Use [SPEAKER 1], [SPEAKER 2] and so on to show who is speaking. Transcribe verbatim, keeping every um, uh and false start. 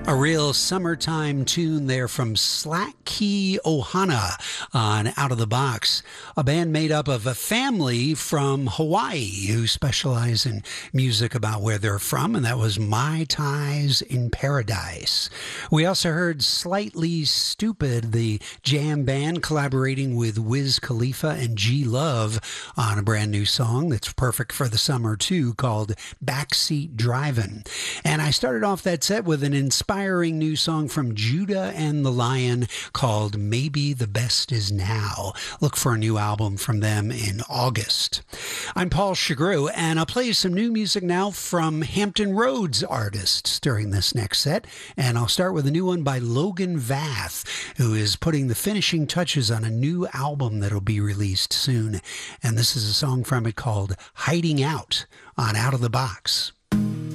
[SPEAKER 1] A real summertime tune there from Slack Key Ohana on Out of the Box, a band made up of a family from Hawaii who specialize in music about where they're from, and that was Mai Tais in Paradise. We also heard Slightly Stupid, the jam band collaborating with Wiz Khalifa and G Love on a brand new song that's perfect for the summer too, called Backseat Drivin'. And I started off that set with an inspiring inspiring new song from Judah and the Lion called Maybe the Best Is Now. Look for a new album from them in August. I'm Paul Chagru, and I'll play you some new music now from Hampton Roads artists during this next set. And I'll start with a new one by Logan Vath, who is putting the finishing touches on a new album that'll be released soon. And this is a song from it called Hiding Out on Out of the Box.